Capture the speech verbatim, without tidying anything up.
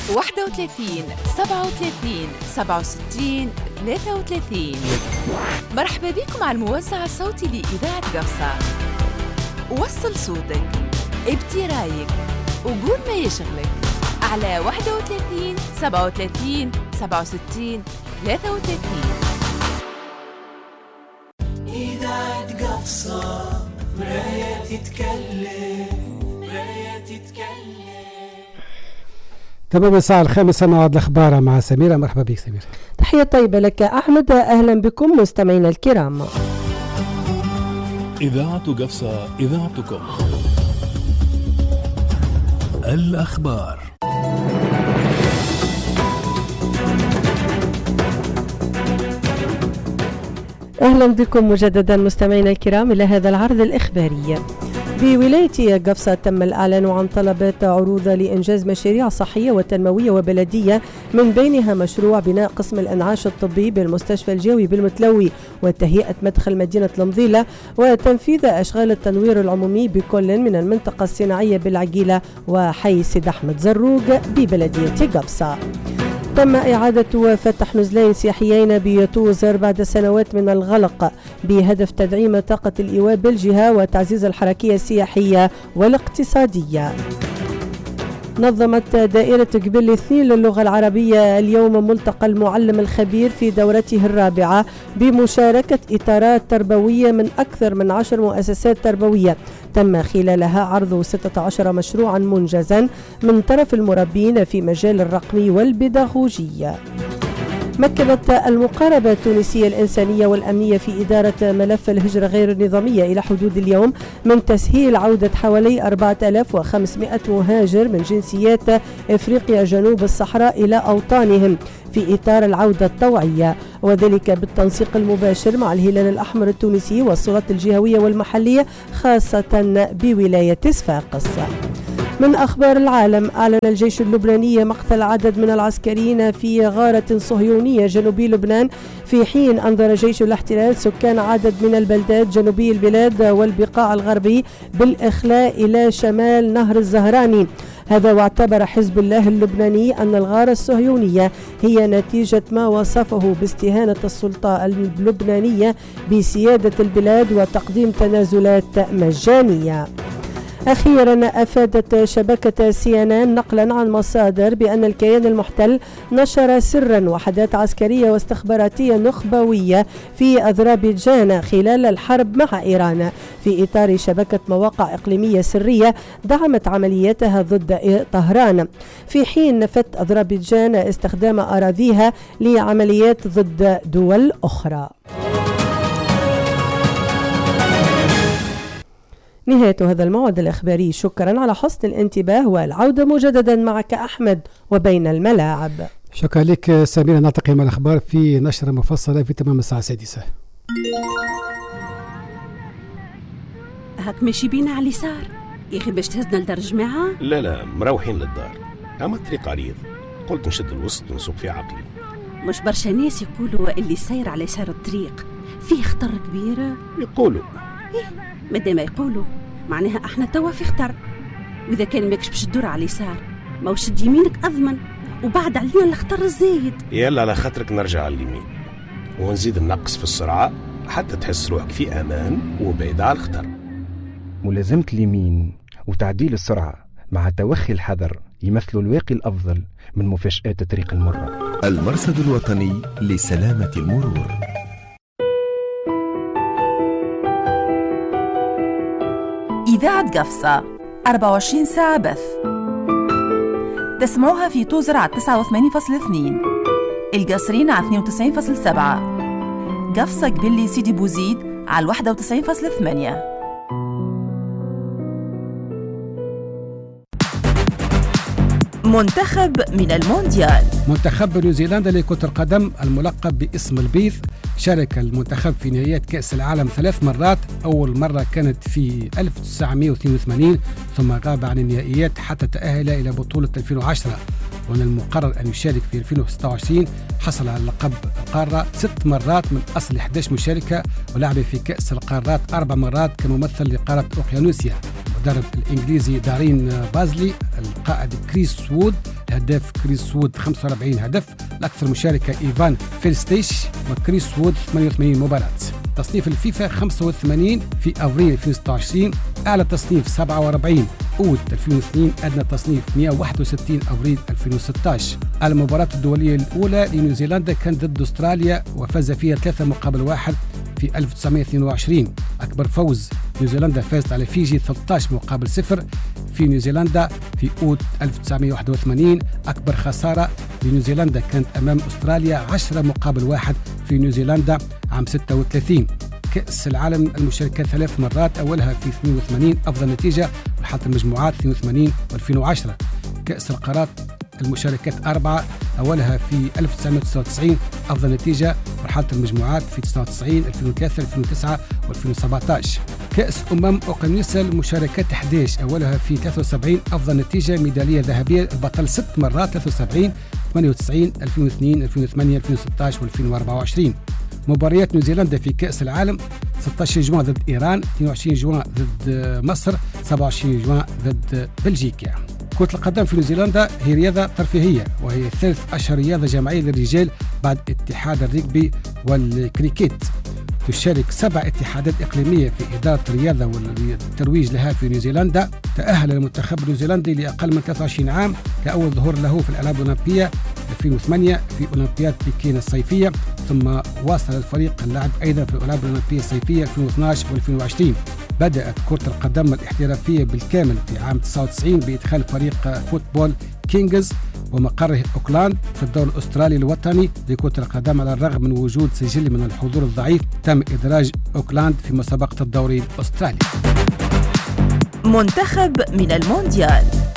واحد وثلاثين سبعة وثلاثين سبعة وستين ثلاثة وثلاثين. مرحبا بكم على الموزع الصوتي لإذاعة قفصة. وصل صوتك، ابدي رايك، وقول ما يشغلك على واحد وثلاثين سبعة وثلاثين سبعة وستين ثلاثة وثلاثين. إذاعة قفصة، مراية تتكلم، مراية تتكلم. تمام الساعة الخامسة موعد الأخبار مع سميرة. مرحبا بك سميرة. تحية طيبة لك أحمد، أهلا بكم مستمعينا الكرام. إذاعة قفصة، إذاعتكم. الأخبار. أهلا بكم مجددا مستمعينا الكرام إلى هذا العرض الإخباري. بولاية قفصة تم الإعلان عن طلبات عروض لإنجاز مشاريع صحية وتنموية وبلدية، من بينها مشروع بناء قسم الإنعاش الطبي بالمستشفى الجوي بالمتلوي وتهيئة مدخل مدينة المضيلة وتنفيذ أشغال التنوير العمومي بكل من المنطقة الصناعية بالعقيلة وحي سيد أحمد زروق ببلدية قفصة. تم إعادة فتح نزلين سياحيين بيتوزر بعد سنوات من الغلق بهدف تدعيم طاقة الإيواء بالجهة وتعزيز الحركية السياحية والاقتصادية. نظمت دائرة قبل اثنين للغة العربية اليوم ملتقى المعلم الخبير في دورته الرابعة بمشاركة إطارات تربوية من أكثر من عشر مؤسسات تربوية، تم خلالها عرض ستة عشر مشروعا منجزا من طرف المربين في مجال الرقمي والبيداغوجية. مكنت المقاربة التونسية الإنسانية والأمنية في إدارة ملف الهجرة غير النظامية إلى حدود اليوم من تسهيل عودة حوالي أربعة آلاف وخمسمائة مهاجر من جنسيات إفريقيا جنوب الصحراء إلى أوطانهم في إطار العودة الطوعية، وذلك بالتنسيق المباشر مع الهلال الأحمر التونسي والسلطات الجهوية والمحلية خاصة بولاية صفاقس. من أخبار العالم، أعلن الجيش اللبناني مقتل عدد من العسكريين في غارة صهيونية جنوبي لبنان، في حين أنظر جيش الاحتلال سكان عدد من البلدات جنوبي البلاد والبقاع الغربي بالإخلاء إلى شمال نهر الزهراني. هذا واعتبر حزب الله اللبناني أن الغارة الصهيونية هي نتيجة ما وصفه باستهانة السلطة اللبنانية بسيادة البلاد وتقديم تنازلات مجانية. أخيرا أفادت شبكة سي إن إن نقلا عن مصادر بأن الكيان المحتل نشر سرا وحدات عسكرية واستخباراتية نخبوية في أذربيجان خلال الحرب مع إيران، في إطار شبكة مواقع إقليمية سرية دعمت عملياتها ضد طهران، في حين نفت أذربيجان استخدام أراضيها لعمليات ضد دول أخرى. نهاية هذا الموعد الإخباري، شكرا على حسن الانتباه، والعودة مجددا معك أحمد وبين الملاعب. شكرا لك سميرة. نلتقي مع الأخبار في نشرة مفصلة في تمام الساعة السادسة. هاك ماشي بينا على اليسار يا أخي باش تهزنا لدار الجماعة؟ لا لا مروحين للدار، أما الطريق عريض، قلت نشد الوسط ونسوق في عقلي. مش برشا ناس يقولوا اللي ساير على يسار الطريق فيه خطر كبير؟ يقولوا إيه مادام يقولوا معناها احنا توا في خطر، واذا كان ماكش باش تدور على اليسار ما وشد يمينك اضمن، وبعد علينا الخطر الزايد. يلا على خاطرك نرجع على اليمين ونزيد نقص في السرعة حتى تحس روحك في امان وبعيد على الخطر. ملازمة اليمين وتعديل السرعة مع توخي الحذر يمثلوا الواقي الافضل من مفاجآت الطريق المرة. المرصد الوطني لسلامة المرور. إذاعة قفصة أربعة وعشرين ساعة بث، تسمعوها في توزر على تسعة وثمانين فاصلة اثنين، القصرين على اثنين وتسعين فاصلة سبعة، قفصة قبلي سيدي بوزيد على واحد وتسعين فاصلة ثمانية. منتخب من المونديال. منتخب نيوزيلندا لكرة القدم الملقب باسم البيض شارك المنتخب في نهائيات كأس العالم ثلاث مرات، أول مرة كانت في ألف وتسعمائة واثنين وثمانين ثم غاب عن النهائيات حتى تأهل إلى بطولة ألفين وعشرة، ومن المقرر أن يشارك في ألفين وستة وعشرين. حصل على لقب القارة ست مرات من أصل أحد عشر مشاركة، ولعب في كأس القارات أربع مرات كممثل لقارة أوقيانوسيا. مدرب الإنجليزي دارين بازلي، القائد كريس وود الهداف كريس وود خمسة وأربعين هدف. الأكثر مشاركة إيفان فيرستيش وكريس وود ثمانية وثمانين مباراة. تصنيف الفيفا خمسة وثمانين في أفريل ألفين وستة وعشرين، أعلى تصنيف سبعة وأربعين أوت ألفين واثنين، أدنى تصنيف مئة وواحد وستين أفريل ألفين وستة عشر. المباراة الدولية الأولى لنيوزيلندا كانت ضد أستراليا وفاز فيها ثلاثة مقابل واحد في ألف وتسعمئة واثنين وعشرين. أكبر فوز نيوزيلندا فازت على فيجي ثلاثة عشر مقابل صفر في نيوزيلندا في أوت ألف وتسعمئة وواحد وثمانين. أكبر خسارة لنيوزيلندا كانت أمام أستراليا عشرة مقابل واحد في نيوزيلندا عام ستة وثلاثين. كأس العالم المشاركة ثلاث مرات، أولها في اثنين وثمانين أفضل نتيجة، مرحلة المجموعات اثنين وثمانين وألفين وعشرة. كأس القارات المشاركات أربعة، أولها في ألف وتسعمئة وتسعة وتسعين أفضل نتيجة، مرحلة المجموعات في تسعة وتسعين ألفين وثلاثة ألفين وتسعة وألفين وسبعة عشر. كأس أمم أوقيانوسيا المشاركات أحد عشر، أولها في ثلاثة وسبعين أفضل نتيجة، ميدالية ذهبية، البطل ست مرات ثلاثة وسبعين ثمانية وتسعين ألفين واثنين ألفين وثمانية ألفين وستة عشر وألفين وأربعة وعشرين. مباريات نيوزيلندا في كأس العالم: ستة عشر جوان ضد إيران، اثنين وعشرين جوان ضد مصر، سبعة وعشرين جوان ضد بلجيكا. كرة القدم في نيوزيلندا هي رياضة ترفيهية، وهي ثالث أشهر رياضة جماعية للرجال بعد اتحاد الريغبي والكريكيت. تشارك سبع اتحادات إقليمية في إدارة الرياضة والترويج لها في نيوزيلندا. تأهل المنتخب النيوزيلندي لأقل من ثلاثة وعشرين عام كأول ظهور له في الألعاب الأولمبية ألفين وثمانية في أولمبياد بكين الصيفية، ثم واصل الفريق اللعب أيضا في الألعاب الأولمبية الصيفية ألفين واثني عشر وألفين وعشرين. بدأت كرة القدم الاحترافية بالكامل في عام تسعة وتسعين بإدخال فريق فوتبول كينجز ومقره أوكلاند في الدور الأسترالي الوطني لكرة القدم. على الرغم من وجود سجل من الحضور الضعيف، تم إدراج أوكلاند في مسابقة الدوري الأسترالي. منتخب من المونديال.